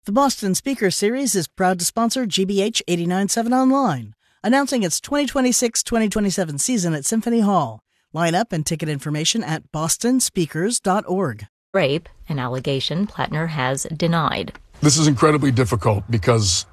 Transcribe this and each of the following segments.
The Boston Speaker Series is proud to sponsor GBH 89.7 Online, announcing its 2026-2027 season at Symphony Hall. Line up and ticket information at bostonspeakers.org. Rape, an allegation Plattner has denied. This is incredibly difficult because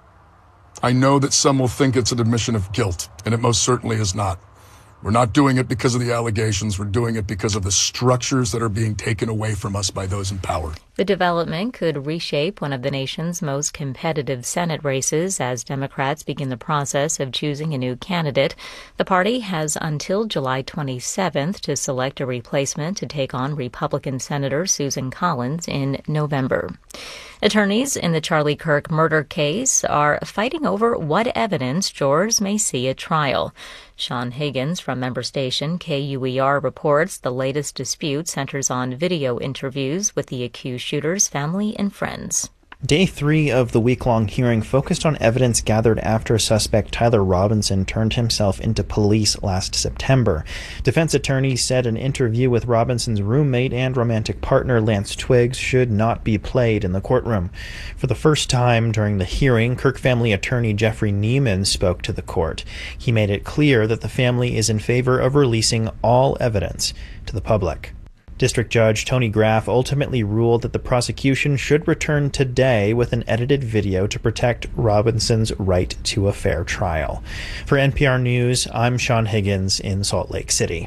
I know that some will think it's an admission of guilt, and it most certainly is not. We're not doing it because of the allegations. We're doing it because of the structures that are being taken away from us by those in power. The development could reshape one of the nation's most competitive Senate races as Democrats begin the process of choosing a new candidate. The party has until July 27th to select a replacement to take on Republican Senator Susan Collins in November. Attorneys in the Charlie Kirk murder case are fighting over what evidence jurors may see at trial. Sean Higgins from member station KUER reports the latest dispute centers on video interviews with the accused shooter's family and friends. Day 3 of the week-long hearing focused on evidence gathered after suspect Tyler Robinson turned himself into police last September. Defense attorneys said an interview with Robinson's roommate and romantic partner Lance Twiggs should not be played in the courtroom. For the first time during the hearing, Kirk family attorney Jeffrey Neiman spoke to the court. He made it clear that the family is in favor of releasing all evidence to the public. District Judge Tony Graff ultimately ruled that the prosecution should return today with an edited video to protect Robinson's right to a fair trial. For NPR News, I'm Sean Higgins in Salt Lake City.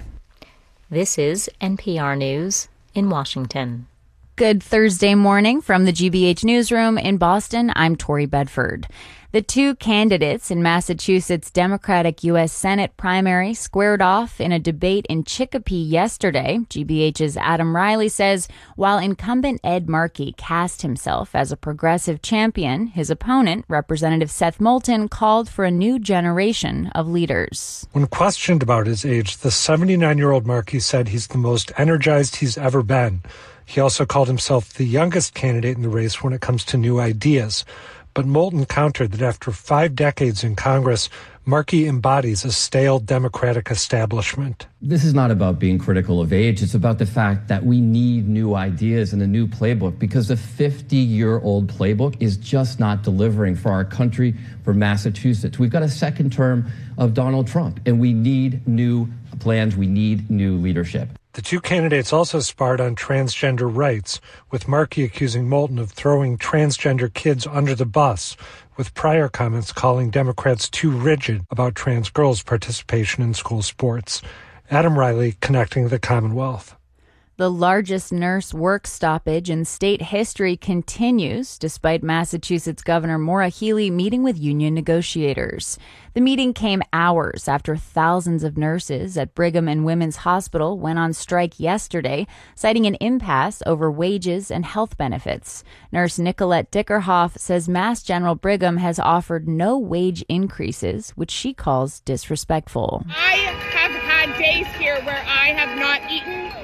This is NPR News in Washington. Good Thursday morning from the GBH newsroom in Boston. I'm Tori Bedford. The two candidates in Massachusetts' Democratic U.S. Senate primary squared off in a debate in Chicopee yesterday. GBH's Adam Riley says while incumbent Ed Markey cast himself as a progressive champion, his opponent, Representative Seth Moulton, called for a new generation of leaders. When questioned about his age, the 79-year-old Markey said he's the most energized he's ever been. He also called himself the youngest candidate in the race when it comes to new ideas. But Moulton countered that after 5 decades in Congress, Markey embodies a stale Democratic establishment. This is not about being critical of age. It's about the fact that we need new ideas and a new playbook because the 50-year-old playbook is just not delivering for our country, for Massachusetts. We've got a second term of Donald Trump, and we need new plans. We need new leadership. The two candidates also sparred on transgender rights, with Markey accusing Moulton of throwing transgender kids under the bus, with prior comments calling Democrats too rigid about trans girls' participation in school sports. Adam Riley, Connecting the Commonwealth. The largest nurse work stoppage in state history continues, despite Massachusetts Governor Maura Healey meeting with union negotiators. The meeting came hours after thousands of nurses at Brigham and Women's Hospital went on strike yesterday, citing an impasse over wages and health benefits. Nurse Nicolette Dickerhoff says Mass General Brigham has offered no wage increases, which she calls disrespectful. I have had days here where I have not eaten.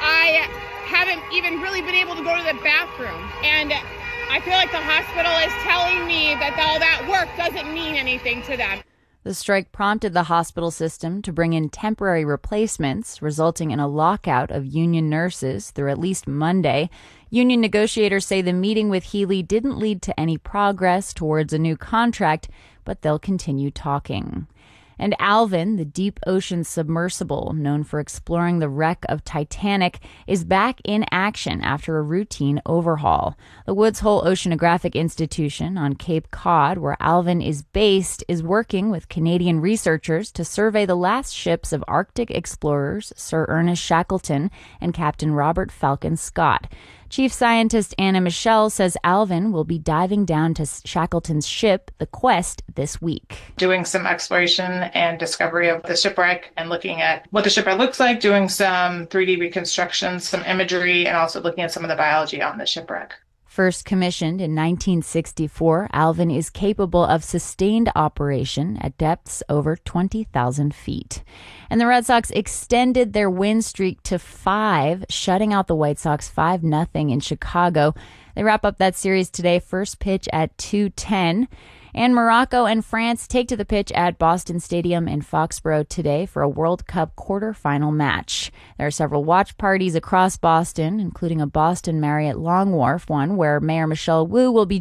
I haven't even really been able to go to the bathroom. And I feel like the hospital is telling me that all that work doesn't mean anything to them. The strike prompted the hospital system to bring in temporary replacements, resulting in a lockout of union nurses through at least Monday. Union negotiators say the meeting with Healey didn't lead to any progress towards a new contract, but they'll continue talking. And Alvin, the deep ocean submersible known for exploring the wreck of Titanic, is back in action after a routine overhaul. The Woods Hole Oceanographic Institution on Cape Cod, where Alvin is based, is working with Canadian researchers to survey the last ships of Arctic explorers Sir Ernest Shackleton and Captain Robert Falcon Scott. Chief Scientist Anna Michelle says Alvin will be diving down to Shackleton's ship, the Quest, this week. Doing some exploration and discovery of the shipwreck and looking at what the shipwreck looks like, doing some 3D reconstruction, some imagery, and also looking at some of the biology on the shipwreck. First commissioned in 1964, Alvin is capable of sustained operation at depths over 20,000 feet. And the Red Sox extended their win streak to 5, shutting out the White Sox 5-0 in Chicago. They wrap up that series today, first pitch at 2:10. And Morocco and France take to the pitch at Boston Stadium in Foxborough today for a World Cup quarterfinal match. There are several watch parties across Boston, including a Boston Marriott Long Wharf one where Mayor Michelle Wu will be